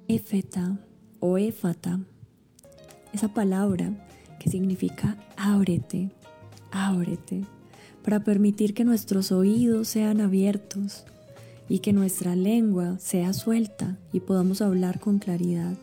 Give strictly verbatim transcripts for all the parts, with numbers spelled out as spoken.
Éfeta o éfata, esa palabra que significa ábrete, ábrete, para permitir que nuestros oídos sean abiertos y que nuestra lengua sea suelta y podamos hablar con claridad.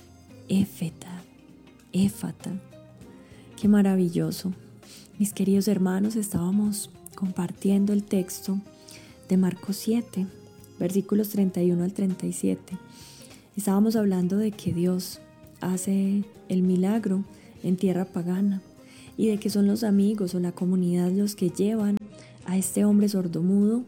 Éfeta, éfata, qué maravilloso. Mis queridos hermanos, estábamos compartiendo el texto de Marcos siete, versículos treinta y uno al treinta y siete. Estábamos hablando de que Dios hace el milagro en tierra pagana y de que son los amigos o la comunidad los que llevan a este hombre sordomudo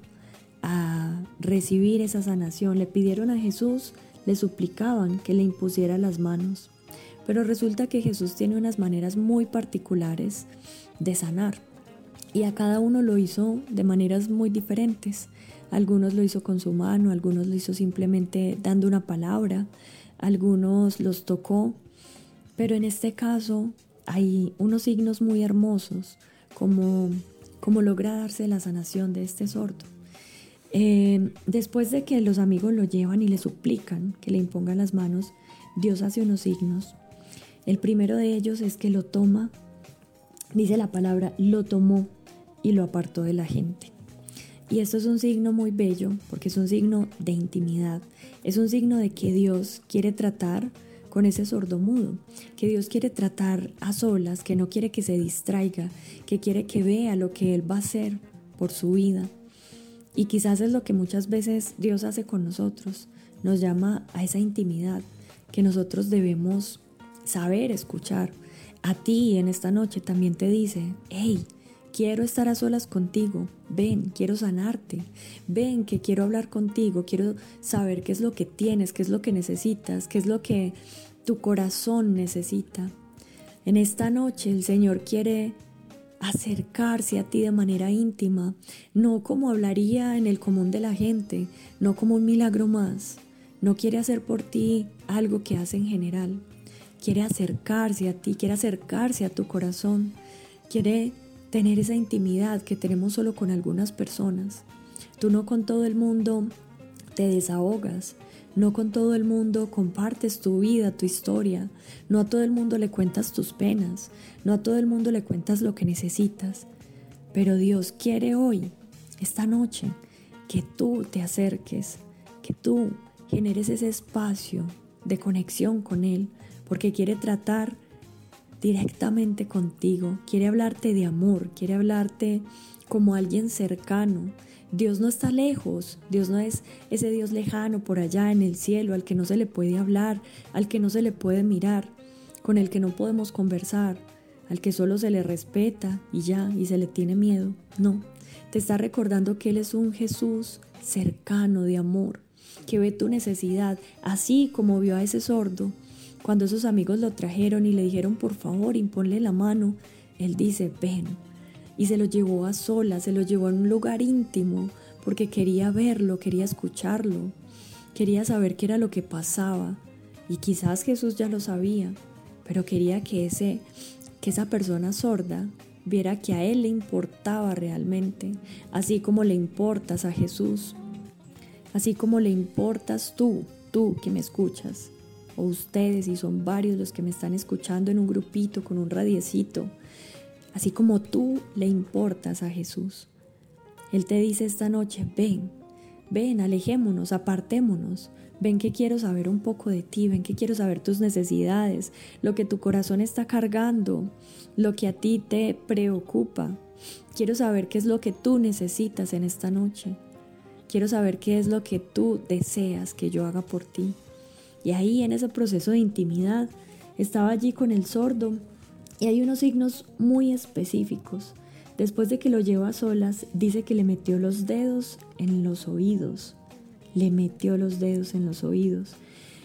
a recibir esa sanación. Le pidieron a Jesús, le suplicaban que le impusiera las manos, pero resulta que Jesús tiene unas maneras muy particulares de sanar y a cada uno lo hizo de maneras muy diferentes. Algunos lo hizo con su mano, algunos lo hizo simplemente dando una palabra, algunos los tocó, pero en este caso hay unos signos muy hermosos como, como logra darse la sanación de este sordo. Eh, después de que los amigos lo llevan y le suplican que le impongan las manos, Dios hace unos signos. El primero de ellos es que lo toma, dice la palabra, lo tomó y lo apartó de la gente. Y esto es un signo muy bello porque es un signo de intimidad, es un signo de que Dios quiere tratar con ese sordomudo, que Dios quiere tratar a solas, que no quiere que se distraiga, que quiere que vea lo que Él va a hacer por su vida. Y quizás es lo que muchas veces Dios hace con nosotros, nos llama a esa intimidad que nosotros debemos saber escuchar. A ti en esta noche también te dice, hey, quiero estar a solas contigo, ven, quiero sanarte, ven que quiero hablar contigo, quiero saber qué es lo que tienes, qué es lo que necesitas, qué es lo que tu corazón necesita. En esta noche el Señor quiere acercarse a ti de manera íntima, no como hablaría en el común de la gente, no como un milagro más. No quiere hacer por ti algo que hace en general, quiere acercarse a ti, quiere acercarse a tu corazón, quiere tener esa intimidad que tenemos solo con algunas personas. Tú no con todo el mundo te desahogas, no con todo el mundo compartes tu vida, tu historia, no a todo el mundo le cuentas tus penas, no a todo el mundo le cuentas lo que necesitas. Pero Dios quiere hoy, esta noche, que tú te acerques, que tú generes ese espacio de conexión con Él, porque quiere tratar directamente contigo, quiere hablarte de amor, quiere hablarte como alguien cercano. Dios no está lejos, Dios no es ese Dios lejano por allá en el cielo al que no se le puede hablar, al que no se le puede mirar, con el que no podemos conversar, al que solo se le respeta y ya, y se le tiene miedo. No, te está recordando que Él es un Jesús cercano de amor, que ve tu necesidad, así como vio a ese sordo. Cuando esos amigos lo trajeron y le dijeron, por favor, imponle la mano, Él dice, ven. Y se lo llevó a solas, se lo llevó a un lugar íntimo, porque quería verlo, quería escucharlo, quería saber qué era lo que pasaba. Y quizás Jesús ya lo sabía, pero quería que, ese, que esa persona sorda viera que a Él le importaba realmente, así como le importas a Jesús, así como le importas tú, tú que me escuchas. O ustedes, y son varios los que me están escuchando en un grupito con un radiecito, así como tú le importas a Jesús. Él te dice esta noche, ven, ven, alejémonos, apartémonos, ven que quiero saber un poco de ti, ven que quiero saber tus necesidades, lo que tu corazón está cargando, lo que a ti te preocupa. Quiero saber qué es lo que tú necesitas en esta noche. Quiero saber qué es lo que tú deseas que yo haga por ti. Y ahí en ese proceso de intimidad estaba allí con el sordo y hay unos signos muy específicos. Después de que lo lleva a solas, dice que le metió los dedos en los oídos. Le metió los dedos en los oídos,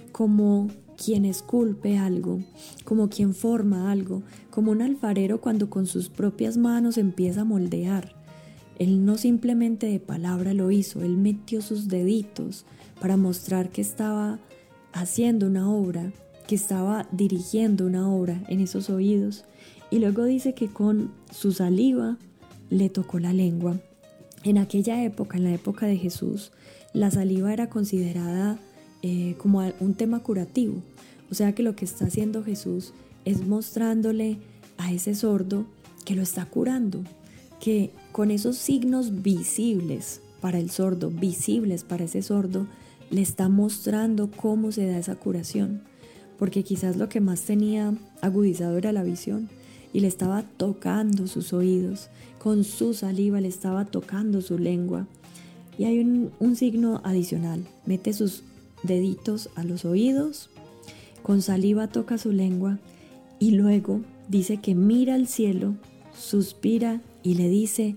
como quien esculpe algo, como quien forma algo, como un alfarero cuando con sus propias manos empieza a moldear. Él no simplemente de palabra lo hizo, él metió sus deditos para mostrar que estaba haciendo una obra, que estaba dirigiendo una obra en esos oídos. Y luego dice que con su saliva le tocó la lengua. En aquella época, en la época de Jesús, la saliva era considerada eh, como un tema curativo. O sea que lo que está haciendo Jesús es mostrándole a ese sordo que lo está curando, que con esos signos visibles para el sordo, visibles para ese sordo, le está mostrando cómo se da esa curación, porque quizás lo que más tenía agudizado era la visión y le estaba tocando sus oídos, con su saliva le estaba tocando su lengua. Y hay un, un signo adicional, mete sus deditos a los oídos, con saliva toca su lengua y luego dice que mira al cielo, suspira y le dice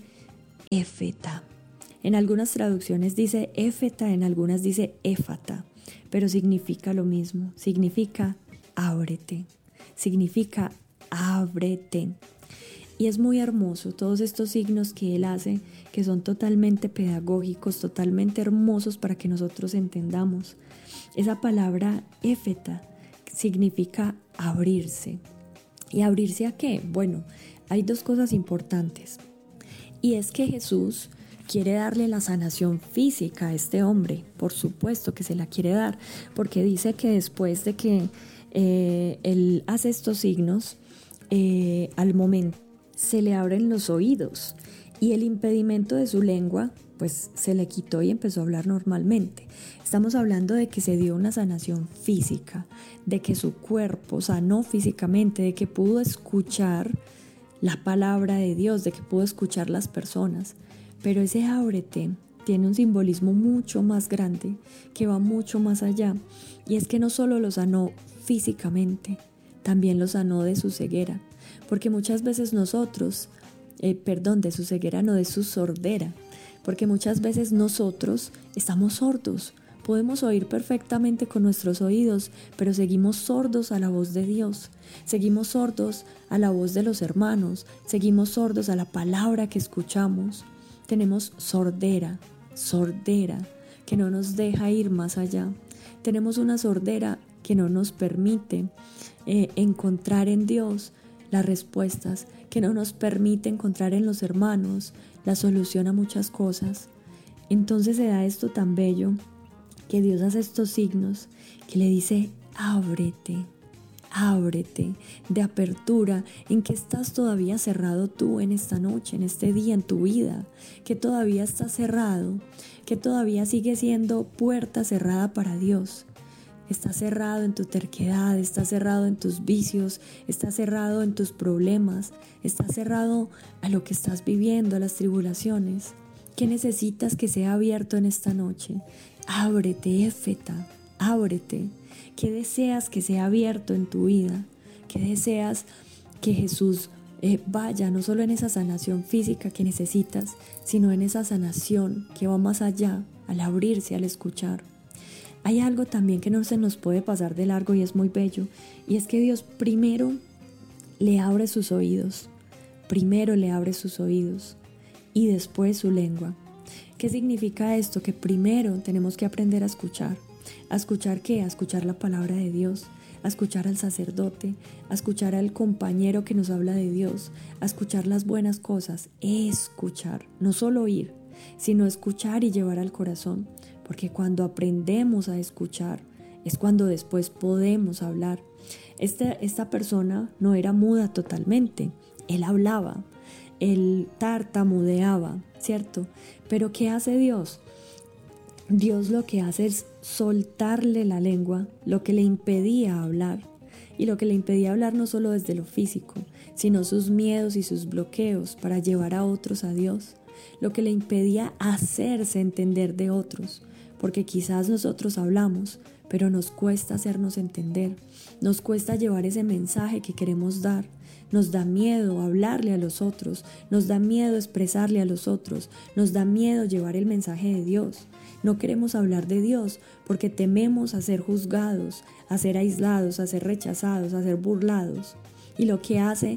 Éfeta. En algunas traducciones dice Éfeta, en algunas dice Éfata, pero significa lo mismo, significa ábrete, significa ábrete. Y es muy hermoso todos estos signos que él hace, que son totalmente pedagógicos, totalmente hermosos para que nosotros entendamos. Esa palabra Éfeta significa abrirse. ¿Y abrirse a qué? Bueno, hay dos cosas importantes. Y es que Jesús quiere darle la sanación física a este hombre, por supuesto que se la quiere dar, porque dice que después de que eh, él hace estos signos, eh, al momento se le abren los oídos y el impedimento de su lengua pues se le quitó y empezó a hablar normalmente. Estamos hablando de que se dio una sanación física, de que su cuerpo sanó físicamente, de que pudo escuchar la palabra de Dios, de que pudo escuchar las personas. Pero ese ábrete tiene un simbolismo mucho más grande, que va mucho más allá, y es que no solo lo sanó físicamente, también lo sanó de su ceguera, porque muchas veces nosotros, eh, perdón, de su ceguera, no de su sordera, porque muchas veces nosotros estamos sordos, podemos oír perfectamente con nuestros oídos, pero seguimos sordos a la voz de Dios, seguimos sordos a la voz de los hermanos, seguimos sordos a la palabra que escuchamos. Tenemos sordera, sordera, que no nos deja ir más allá. Tenemos una sordera que no nos permite eh, encontrar en Dios las respuestas, que no nos permite encontrar en los hermanos la solución a muchas cosas. Entonces se da esto tan bello, que Dios hace estos signos, que le dice, ábrete, ábrete, de apertura, en que estás todavía cerrado tú en esta noche, en este día, en tu vida, que todavía estás cerrado, que todavía sigue siendo puerta cerrada para Dios. Estás cerrado en tu terquedad, estás cerrado en tus vicios, estás cerrado en tus problemas, estás cerrado a lo que estás viviendo, a las tribulaciones. ¿Qué necesitas que sea abierto en esta noche? Ábrete, Éfeta, ábrete. ¿Qué deseas que sea abierto en tu vida? ¿Qué deseas que Jesús eh, vaya no solo en esa sanación física que necesitas, sino en esa sanación que va más allá, al abrirse, al escuchar? Hay algo también que no se nos puede pasar de largo y es muy bello, y es que Dios primero le abre sus oídos, primero le abre sus oídos y después su lengua. ¿Qué significa esto? Que primero tenemos que aprender a escuchar. ¿A escuchar qué? A escuchar la palabra de Dios, a escuchar al sacerdote, a escuchar al compañero que nos habla de Dios, a escuchar las buenas cosas, escuchar, no solo oír, sino escuchar y llevar al corazón. Porque cuando aprendemos a escuchar es cuando después podemos hablar. Este, esta persona no era muda totalmente, él hablaba, él tartamudeaba, ¿cierto? Pero ¿qué hace Dios? Dios lo que hace es soltarle la lengua, lo que le impedía hablar. Y lo que le impedía hablar no solo desde lo físico, sino sus miedos y sus bloqueos para llevar a otros a Dios. Lo que le impedía hacerse entender de otros. Porque quizás nosotros hablamos, pero nos cuesta hacernos entender, nos cuesta llevar ese mensaje que queremos dar, nos da miedo hablarle a los otros, nos da miedo expresarle a los otros, nos da miedo llevar el mensaje de Dios. No queremos hablar de Dios porque tememos a ser juzgados, a ser aislados, a ser rechazados, a ser burlados. Y lo que hace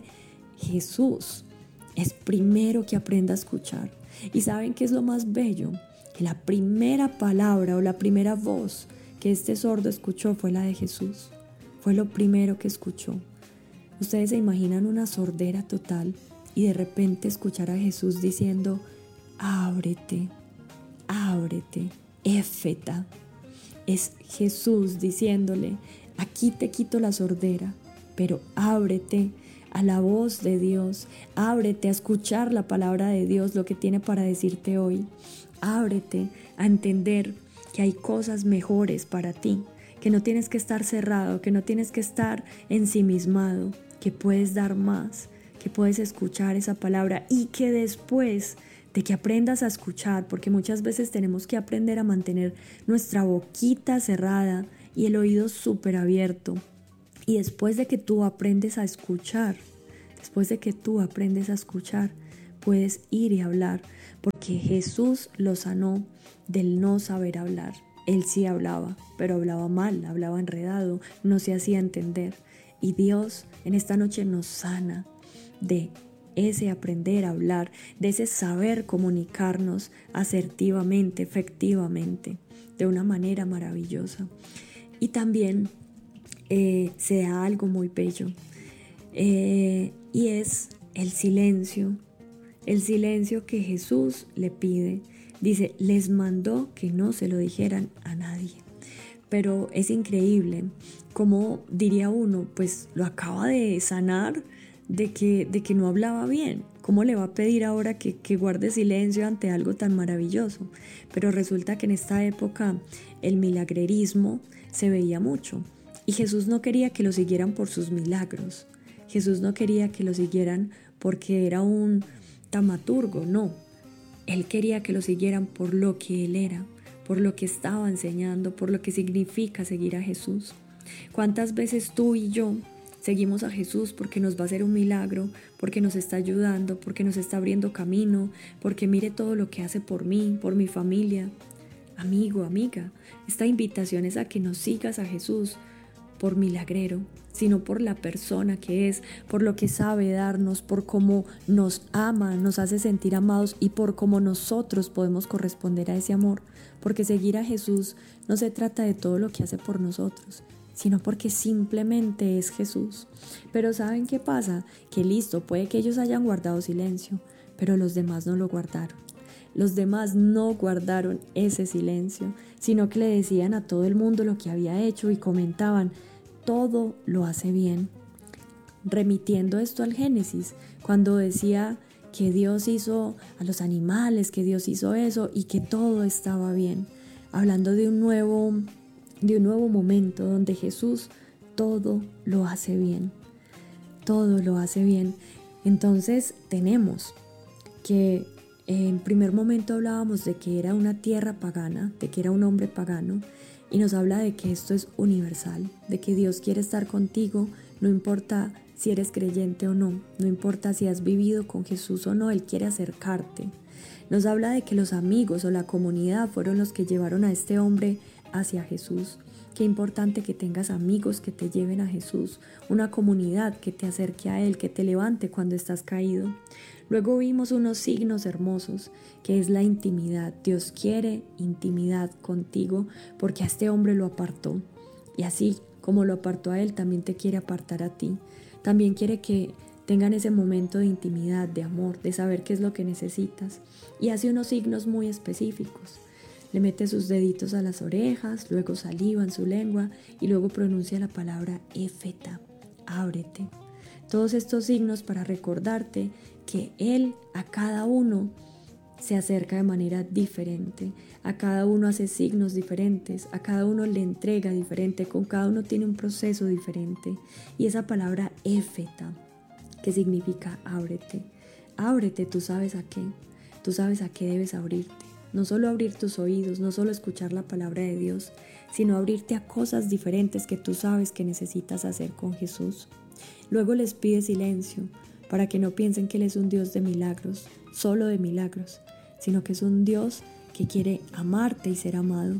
Jesús es primero que aprenda a escuchar. ¿Y saben qué es lo más bello? Que la primera palabra o la primera voz que este sordo escuchó fue la de Jesús. Fue lo primero que escuchó. Ustedes se imaginan una sordera total y de repente escuchar a Jesús diciendo, ábrete, ábrete, Éfeta. Es Jesús diciéndole, aquí te quito la sordera, pero ábrete a la voz de Dios, ábrete a escuchar la palabra de Dios, lo que tiene para decirte hoy. Ábrete a entender que hay cosas mejores para ti, que no tienes que estar cerrado, que no tienes que estar ensimismado, que puedes dar más, que puedes escuchar esa palabra y que después de que aprendas a escuchar, porque muchas veces tenemos que aprender a mantener nuestra boquita cerrada y el oído súper abierto. Y después de que tú aprendes a escuchar, después de que tú aprendes a escuchar, puedes ir y hablar, porque Jesús lo sanó del no saber hablar. Él sí hablaba, pero hablaba mal, hablaba enredado, no se hacía entender. Y Dios en esta noche nos sana de ese aprender a hablar, de ese saber comunicarnos asertivamente, efectivamente, de una manera maravillosa. Y también eh, se da algo muy bello, eh, y es el silencio, el silencio que Jesús le pide. Dice, les mandó que no se lo dijeran a nadie. Pero es increíble, como diría uno, pues lo acaba de sanar de que, de que no hablaba bien. ¿Cómo le va a pedir ahora que, que guarde silencio ante algo tan maravilloso? Pero resulta que en esta época el milagrerismo se veía mucho. Y Jesús no quería que lo siguieran por sus milagros. Jesús no quería que lo siguieran porque era un taumaturgo, no. Él quería que lo siguieran por lo que Él era, por lo que estaba enseñando, por lo que significa seguir a Jesús. ¿Cuántas veces tú y yo seguimos a Jesús porque nos va a hacer un milagro, porque nos está ayudando, porque nos está abriendo camino, porque mire todo lo que hace por mí, por mi familia? Amigo, amiga, esta invitación es a que nos sigas a Jesús por milagrero, sino por la persona que es, por lo que sabe darnos, por cómo nos ama, nos hace sentir amados y por cómo nosotros podemos corresponder a ese amor. Porque seguir a Jesús no se trata de todo lo que hace por nosotros, sino porque simplemente es Jesús. Pero ¿saben qué pasa? Que listo, puede que ellos hayan guardado silencio, pero los demás no lo guardaron. Los demás no guardaron ese silencio, sino que le decían a todo el mundo lo que había hecho y comentaban, todo lo hace bien. Remitiendo esto al Génesis, cuando decía que Dios hizo a los animales, que Dios hizo eso y que todo estaba bien. Hablando de un nuevo, de un nuevo momento donde Jesús todo lo hace bien. Todo lo hace bien. Entonces tenemos que en primer momento hablábamos de que era una tierra pagana, de que era un hombre pagano, y nos habla de que esto es universal, de que Dios quiere estar contigo, no importa si eres creyente o no, no importa si has vivido con Jesús o no, Él quiere acercarte. Nos habla de que los amigos o la comunidad fueron los que llevaron a este hombre hacia Jesús. Qué importante que tengas amigos que te lleven a Jesús, una comunidad que te acerque a Él, que te levante cuando estás caído. Luego vimos unos signos hermosos, que es la intimidad. Dios quiere intimidad contigo porque a este hombre lo apartó. Y así como lo apartó a él, también te quiere apartar a ti. También quiere que tengan ese momento de intimidad, de amor, de saber qué es lo que necesitas. Y hace unos signos muy específicos. Le mete sus deditos a las orejas, luego saliva en su lengua y luego pronuncia la palabra Éfeta, ábrete. Todos estos signos para recordarte que Él a cada uno se acerca de manera diferente, a cada uno hace signos diferentes, a cada uno le entrega diferente, con cada uno tiene un proceso diferente. Y esa palabra Éfeta, que significa ábrete, ábrete, tú sabes a qué, tú sabes a qué debes abrirte. No solo abrir tus oídos, no solo escuchar la palabra de Dios, sino abrirte a cosas diferentes que tú sabes que necesitas hacer con Jesús. Luego les pide silencio para que no piensen que Él es un Dios de milagros, solo de milagros, sino que es un Dios que quiere amarte y ser amado.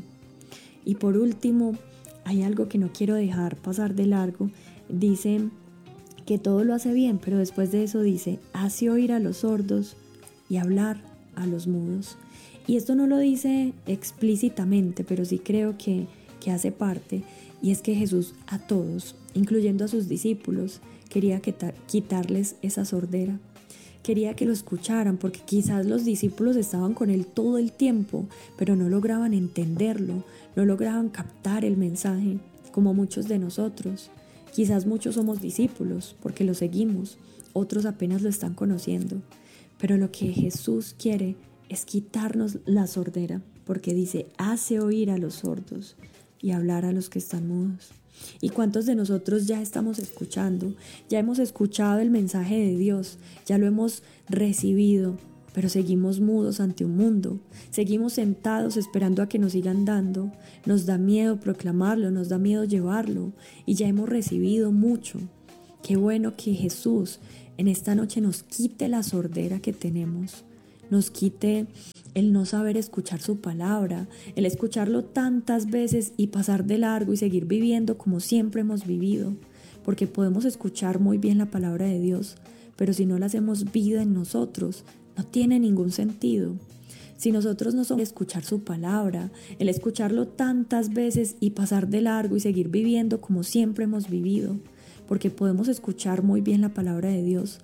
Y por último, hay algo que no quiero dejar pasar de largo. Dice que todo lo hace bien, pero después de eso dice, hace oír a los sordos y hablar a los mudos. Y esto no lo dice explícitamente, pero sí creo que, que hace parte, y es que Jesús a todos, incluyendo a sus discípulos, quería quitarles esa sordera, quería que lo escucharan, porque quizás los discípulos estaban con él todo el tiempo, pero no lograban entenderlo, no lograban captar el mensaje, como muchos de nosotros. Quizás muchos somos discípulos porque lo seguimos, otros apenas lo están conociendo, pero lo que Jesús quiere es quitarnos la sordera, porque dice, hace oír a los sordos y hablar a los que están mudos. ¿Y cuántos de nosotros ya estamos escuchando? Ya hemos escuchado el mensaje de Dios, ya lo hemos recibido, pero seguimos mudos ante un mundo, seguimos sentados esperando a que nos sigan dando, nos da miedo proclamarlo, nos da miedo llevarlo, y ya hemos recibido mucho. Qué bueno que Jesús en esta noche nos quite la sordera que tenemos, nos quite el no saber escuchar su palabra, el escucharlo tantas veces y pasar de largo y seguir viviendo como siempre hemos vivido, porque podemos escuchar muy bien la palabra de Dios, pero si no la hacemos vida en nosotros, no tiene ningún sentido. Si nosotros no somos escuchar su palabra, el escucharlo tantas veces y pasar de largo y seguir viviendo como siempre hemos vivido, porque podemos escuchar muy bien la palabra de Dios,